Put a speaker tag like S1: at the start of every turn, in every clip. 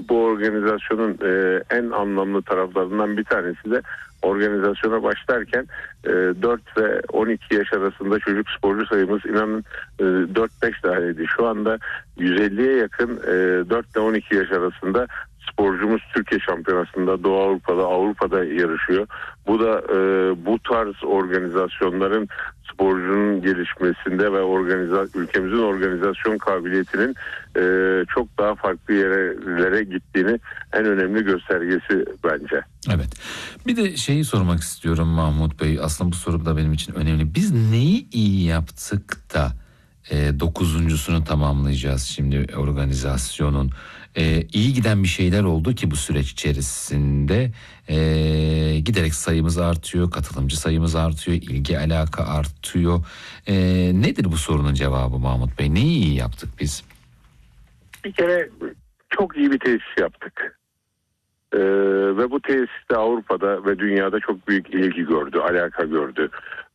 S1: bu organizasyonun en anlamlı taraflarından bir tanesi de organizasyona başlarken 4 ve 12 yaş arasında çocuk sporcu sayımız inanın 4-5 taneydi. Şu anda 150'ye yakın 4 ile 12 yaş arasında sporcumuz Türkiye Şampiyonası'nda, Doğu Avrupa'da yarışıyor. Bu da bu tarz organizasyonların sporcunun gelişmesinde ve ülkemizin organizasyon kabiliyetinin çok daha farklı yerlere gittiğini en önemli göstergesi bence.
S2: Evet. Bir de şeyi sormak istiyorum Mahmut Bey. Aslında bu soru da benim için önemli. Biz neyi iyi yaptık da 9.'sunu tamamlayacağız şimdi organizasyonun? İyi giden bir şeyler oldu ki bu süreç içerisinde giderek sayımız artıyor, katılımcı sayımız artıyor, ilgi alaka artıyor. Nedir bu sorunun cevabı Mahmut Bey? Neyi iyi yaptık biz?
S1: Bir kere çok iyi bir tesis yaptık. Ve bu tesis de Avrupa'da ve dünyada çok büyük ilgi gördü, alaka gördü.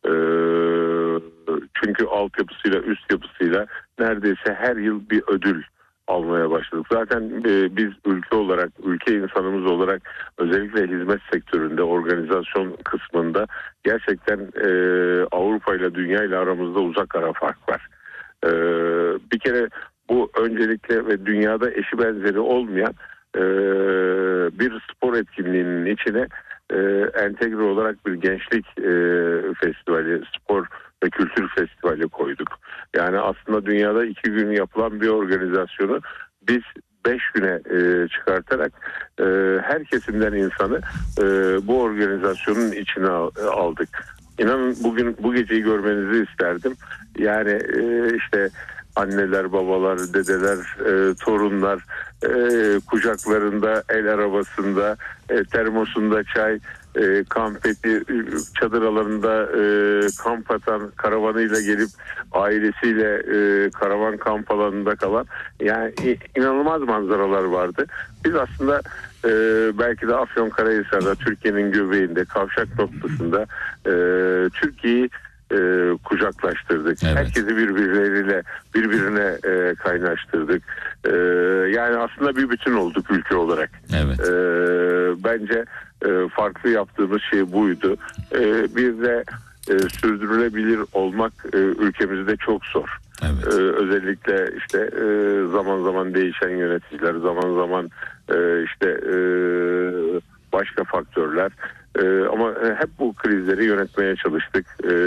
S1: Çünkü altyapısıyla, üst yapısıyla neredeyse her yıl bir ödül almaya başladık. Zaten biz ülke insanımız olarak özellikle hizmet sektöründe, organizasyon kısmında gerçekten Avrupa ile dünya ile aramızda uzak ara fark var. Bir kere bu öncelikle ve dünyada eşi benzeri olmayan bir spor etkinliğinin içine entegre olarak bir gençlik festivali, spor ve kültür festivali koyduk. Yani aslında dünyada 2 gün yapılan bir organizasyonu biz 5 güne çıkartarak her kesimden insanı bu organizasyonun içine aldık. İnanın bugün bu geceyi görmenizi isterdim. Yani işte anneler, babalar, dedeler, torunlar kucaklarında, el arabasında, termosunda çay, kamp eti, çadır alanında kamp atan, karavanıyla gelip ailesiyle karavan kamp alanında kalan, yani inanılmaz manzaralar vardı. Biz aslında belki de Afyonkarahisar'da, Türkiye'nin göbeğinde, kavşak noktasında Türkiye'yi kucaklaştırdık. Evet. Herkesi birbirine kaynaştırdık. Yani aslında bir bütün olduk ülke olarak.
S2: Evet.
S1: Bence farklı yaptığımız şey buydu. Bir de sürdürülebilir olmak ülkemizde çok zor. Evet. Özellikle işte zaman zaman değişen yöneticiler, zaman zaman işte başka faktörler. Ama hep bu krizleri yönetmeye çalıştık.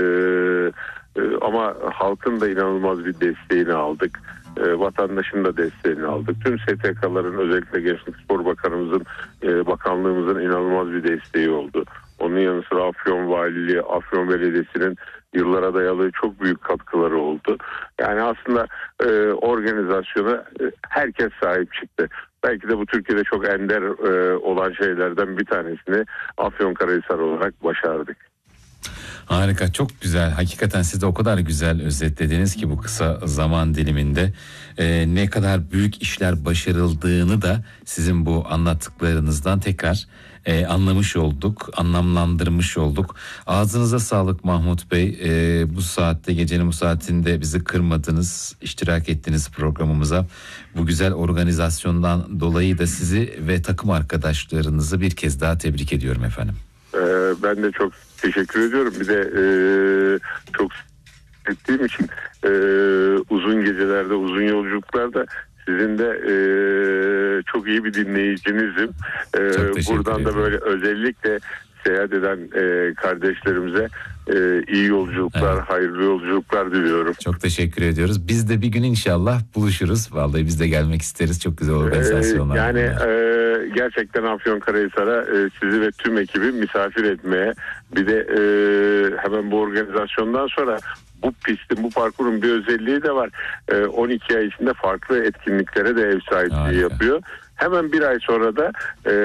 S1: Ama halkın da inanılmaz bir desteğini aldık. Vatandaşın da desteğini aldık. Tüm STK'ların, özellikle Gençlik Spor Bakanlığımızın inanılmaz bir desteği oldu. Onun yanı sıra Afyon Valiliği, Afyon Belediyesi'nin yıllara dayalı çok büyük katkıları oldu. Yani aslında organizasyona herkes sahip çıktı. Belki de bu Türkiye'de çok ender olan şeylerden bir tanesini Afyonkarahisar olarak başardık.
S2: Harika, çok güzel. Hakikaten siz de o kadar güzel özetlediniz ki bu kısa zaman diliminde ne kadar büyük işler başarıldığını da sizin bu anlattıklarınızdan tekrar anlamış olduk, anlamlandırmış olduk. Ağzınıza sağlık Mahmut Bey. Bu saatte, gecenin bu saatinde bizi kırmadınız, iştirak ettiniz programımıza. Bu güzel organizasyondan dolayı da sizi ve takım arkadaşlarınızı bir kez daha tebrik ediyorum efendim.
S1: Ben de çok teşekkür ediyorum. Bir de çok ettiğim için uzun gecelerde, uzun yolculuklarda sizin de çok iyi bir dinleyicinizim. Buradan da böyle özellikle seyahat eden kardeşlerimize iyi yolculuklar, evet, hayırlı yolculuklar diliyorum.
S2: Çok teşekkür ediyoruz. Biz de bir gün inşallah buluşuruz. Vallahi biz de gelmek isteriz. Çok güzel organizasyonlar.
S1: Yani gerçekten Afyonkarahisar'a sizi ve tüm ekibi misafir etmeye, bir de hemen bu organizasyondan sonra bu pistin, bu parkurun bir özelliği de var. 12 ay içinde farklı etkinliklere de ev sahipliği yapıyor. Hemen bir ay sonra da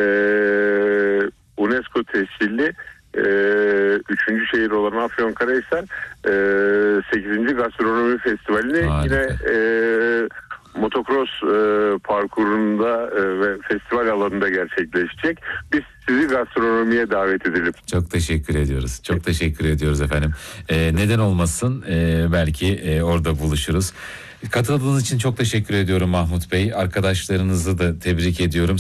S1: UNESCO tescilli 3. şehir olan Afyonkarahisar 8. Gastronomi Festivali'ni yine motocross parkurunda ve festival alanında gerçekleşecek. Biz sizi gastronomiye davet edelim.
S2: Çok teşekkür ediyoruz. Çok teşekkür ediyoruz efendim. Neden olmasın? Belki orada buluşuruz. Katıldığınız için çok teşekkür ediyorum Mahmut Bey. Arkadaşlarınızı da tebrik ediyorum.